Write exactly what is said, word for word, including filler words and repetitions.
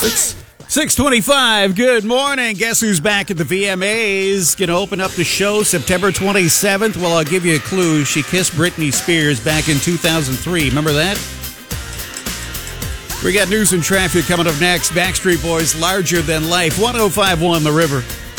six twenty-five, good morning. Guess who's back at the V M As? Gonna open up the show September twenty-seventh. Well, I'll give you a clue. She kissed Britney Spears back in two thousand three. Remember that? We got news and traffic coming up next. Backstreet Boys, Larger Than Life. one oh five point one The River.